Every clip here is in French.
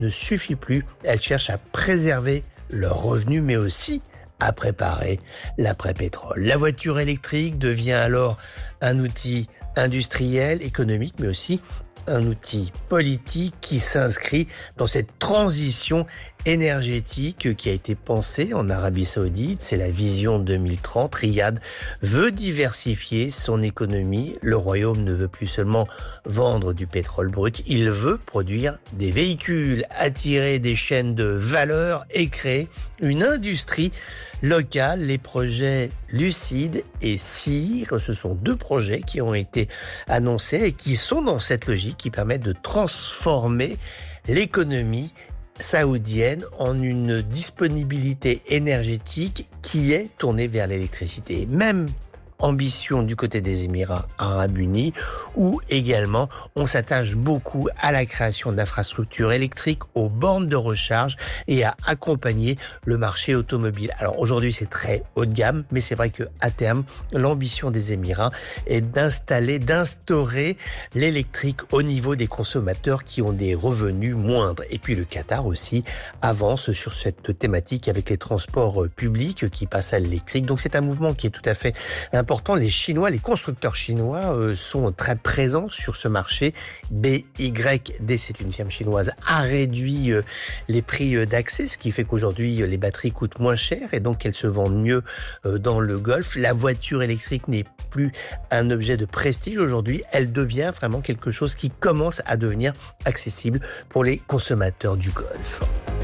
ne suffit plus. Elles cherchent à préserver leurs revenus, mais aussi à préparer l'après-pétrole. La voiture électrique devient alors un outil industriel, économique, mais aussi un outil politique qui s'inscrit dans cette transition énergétique qui a été pensée en Arabie Saoudite. C'est la vision 2030. Riyad veut diversifier son économie. Le royaume ne veut plus seulement vendre du pétrole brut, il veut produire des véhicules, attirer des chaînes de valeur et créer une industrie locale. Les projets Lucide et Cyr, ce sont deux projets qui ont été annoncés et qui sont dans cette logique qui permettent de transformer l'économie saoudienne en une disponibilité énergétique qui est tournée vers l'électricité. Même ambition du côté des Émirats Arabes Unis, où également on s'attache beaucoup à la création d'infrastructures électriques, aux bornes de recharge et à accompagner le marché automobile. Alors aujourd'hui c'est très haut de gamme, mais c'est vrai que à terme l'ambition des Émirats est d'instaurer l'électrique au niveau des consommateurs qui ont des revenus moindres. Et puis le Qatar aussi avance sur cette thématique avec les transports publics qui passent à l'électrique. Donc c'est un mouvement qui est tout à fait important. Les constructeurs chinois sont très présents sur ce marché. BYD, c'est une firme chinoise, a réduit les prix d'accès, ce qui fait qu'aujourd'hui les batteries coûtent moins cher et donc elles se vendent mieux dans le Golfe. La voiture électrique n'est plus un objet de prestige aujourd'hui, elle devient vraiment quelque chose qui commence à devenir accessible pour les consommateurs du Golfe.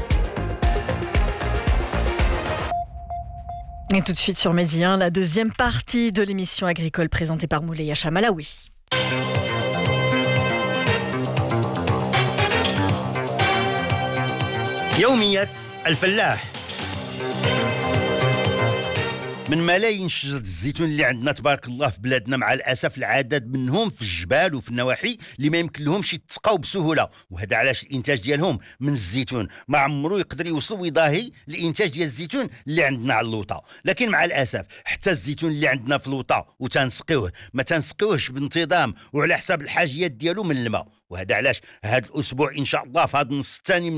Et tout de suite sur Medi 1, la deuxième partie de l'émission agricole présentée par Moulay Chamalaoui. يوميات الفلاح. من ملايين شجرة الزيتون اللي عندنا تبارك الله في بلادنا، مع الأسف العدد منهم في الجبال وفي النواحي اللي ما يمكن لهمش يتسقاو بسهولة، وهذا علاش الإنتاج ديالهم من الزيتون ما عمرو يقدر يوصل ويضاهي الإنتاج ديال الزيتون اللي عندنا على اللوطة. لكن مع الأسف حتى الزيتون اللي عندنا في اللوطة وتنسقيوه ما تنسقيوهش بانتظام وعلى حساب الحاجيات ديالو من الماء، وهذا علاش هذا الأسبوع إن شاء الله في هذا النص الثاني